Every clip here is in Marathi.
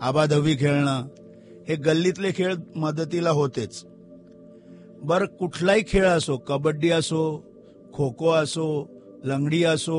आबाधवी खेळणं, हे गल्लीतले खेळ मदतीला होतेच. बर, कुठलाही खेळ असो, कबड्डी असो, खो खो असो, लंगडी असो,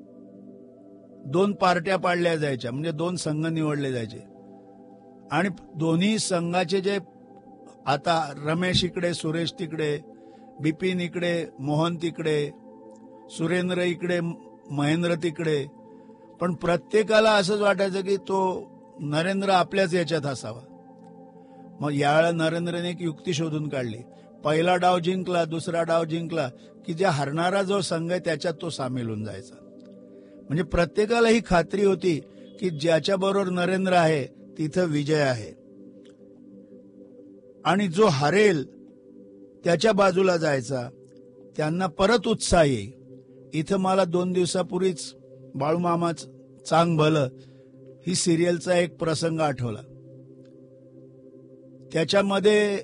2 पार्ट्या पाडल्या जायच्या, म्हणजे 2 संघ निवडले जायचे. आणि दोन्ही संघाचे जे, आता रमेश इकडे, सुरेश तिकडे, बिपिन इकडे, मोहन तिकडे, सुरेंद्र इकडे, महेंद्र तिकडे, पण प्रत्येकाला असंच वाटायचं की तो नरेंद्र आपल्याच याच्यात असावा. मग यावेळेला नरेंद्रने एक युक्ती शोधून काढली. पहिला डाव जिंकला, दुसरा डाव जिंकला की ज्या हरणारा जो संघ आहे त्याच्यात तो सामील होऊन जायचा. म्हणजे प्रत्येकाला ही खात्री होती की ज्याच्याबरोबर नरेंद्र आहे तिथं विजय आहे, आणि जो हरेल त्याच्या बाजूला जायचा, त्यांना परत उत्साह येईल. इथं मला 2 दिवसापूर्वीच बाळूमामाच चांग भलं ही सिरियलचा एक प्रसंग आठवला. त्याच्यामध्ये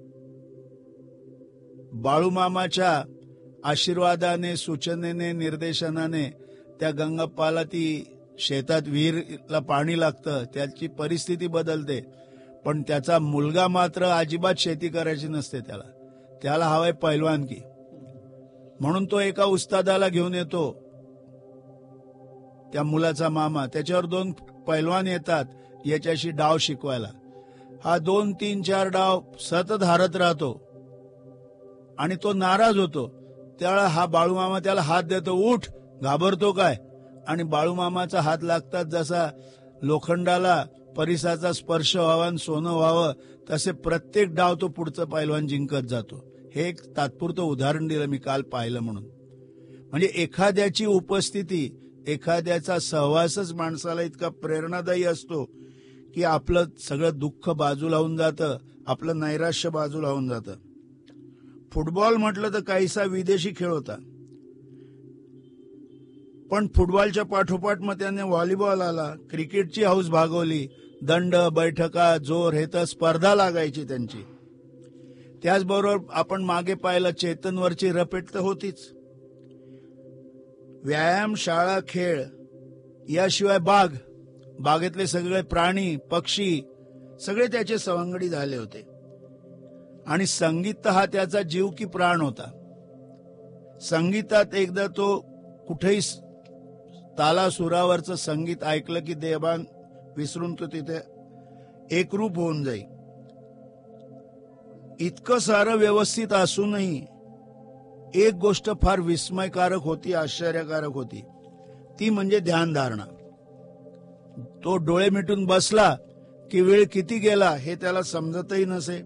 बाळूमामाच्या आशीर्वादाने, सूचनेने, निर्देशनाने त्या गंगप्पाला ती शेतात विहीरला पाणी लागतं, त्याची परिस्थिती बदलते. पण त्याचा मुलगा मात्र अजिबात शेती करायची नसते, त्याला हवंय पैलवानकी. म्हणून तो एका उस्तादाला घेऊन येतो, त्या मुलाचा मामा. त्याच्यावर 2 पैलवान येतात याच्याशी डाव शिकवायला. हा 2, 3, 4 डाव सतत हारत राहतो आणि तो नाराज होतो. त्यावेळेला हा बाळूमामा त्याला हात देतो, उठ, घाबरतो काय? आणि बाळूमामाचा हात लागतात जसा लोखंडाला परिसाचा स्पर्श व्हावा आणि सोनं व्हावं, तसे प्रत्येक डाव तो पुढचं पैलवान जिंकत जातो. हे एक तात्पुरतं उदाहरण दिलं मी काल पाहिलं म्हणून. म्हणजे एखाद्याची उपस्थिती, एखाद्याचा सहवासच माणसाला इतका प्रेरणादायी असतो की आपलं सगळं दुःख बाजूला होऊन जातं, आपलं नैराश्य बाजूला होऊन जातं. फुटबॉल म्हटलं तर काहीसा विदेशी खेळ होता, पण फुटबॉलच्या पाठोपाठ मग त्याने व्हॉलीबॉल आला, क्रिकेटची हौस भागवली. दंड, बैठका, जोर हे तर स्पर्धा लागायची त्यांची. त्याचबरोबर आपण मागे पाहिलं, चेतनवरची रपेट तर होतीच. व्यायाम, शाळा, खेळ याशिवाय बागेतले सगळे प्राणी, पक्षी सगळे त्याचे सवंगडी झाले होते. आणि संगीत हा त्याचा जीव की प्राण होता. संगीतात एकदा तो कुठेही तालासुरावरचं संगीत ऐकलं की देहभान विसरून तो तिथे एकरूप होऊन जाई. इतकं सारं व्यवस्थित असूनही एक गोष्ट फार विस्मयकारक होती, आश्चर्यकारक होती. ती म्हणजे ध्यानधारणा. तो डोळे मिटून बसला की वेळ किती गेला हे त्याला समजतही नसे.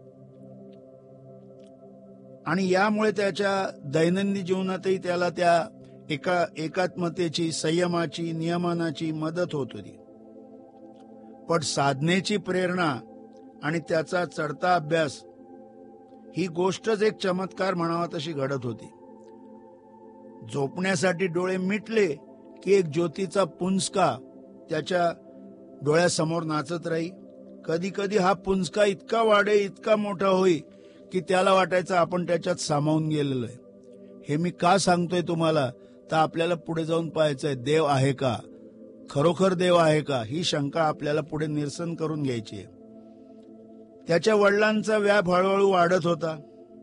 आणि यामुळे त्याच्या दैनंदिन जीवनातही त्याला त्या एकात्मतेची, संयमाची, नियमनाची मदत होत होती. पण साधनेची प्रेरणा आणि त्याचा चढता अभ्यास ही गोष्टच एक चमत्कार म्हणावा तशी घडत होती. झोपण्यासाठी डोळे मिटले की एक ज्योतीचा पुंजका त्याच्या डोळ्यासमोर नाचत राही. कधी कधी हा पुंजका इतका वाढे, इतका मोठा होई की त्याला वाटायचं आपण त्याच्यात सामावून गेलेलो आहे. हे मी का सांगतोय तुम्हाला, तर आपल्याला पुढे जाऊन पाहायचंय देव आहे का, खरोखर देव आहे का, ही शंका आपल्याला पुढे निरसन करून घ्यायची आहे. त्याच्या वडिलांचा व्याप हळूहळू वाढत होता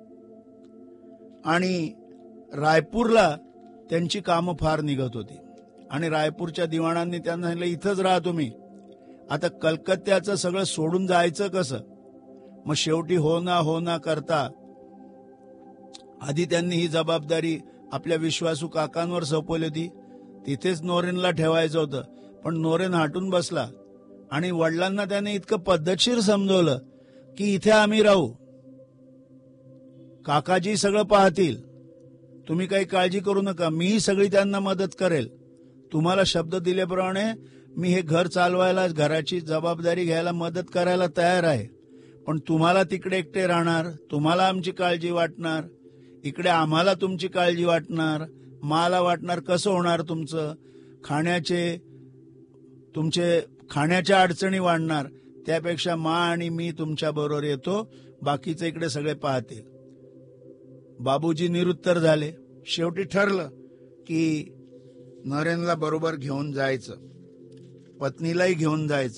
आणि रायपूरला त्यांची कामं फार निघत होती. आणि रायपूरच्या दिवाणांनी त्यांना सांगितलं, इथंच राहा तुम्ही. आता कलकत्त्याचं सगळं सोडून जायचं कसं? मग शेवटी हो ना करता आधी त्यांनी ही जबाबदारी आपल्या विश्वासू काकांवर सोपवली होती. तिथेच नोरेनला ठेवायचं होतं, पण नोरेन हटून बसला. आणि वडिलांना त्याने इतकं पद्धतशीर समजवलं की इथे आम्ही राहू, काकाजी सगळं पाहतील, तुम्ही काही काळजी करू नका, मीही सगळी त्यांना मदत करेल. तुम्हाला शब्द दिल्याप्रमाणे मी हे घर चालवायला, घराची जबाबदारी घ्यायला मदत करायला तयार आहे. पण तुम्हाला तिकडे एकटे राहणार, तुम्हाला आमची काळजी वाटणार, इकडे आम्हाला तुमची काळजी वाटणार, मला वाटणार कसं होणार तुमचं तुमचे खाण्याच्या अडचणी वाढणार. त्यापेक्षा आणि मी तुमच्या बरोबर येतो, बाकीचे इकडे सगळे पाहतील. बाबूजी निरुत्तर झाले. शेवटी ठरलं की नरेनला बरोबर घेऊन जायचं, पत्नीलाही घेऊन जायचं.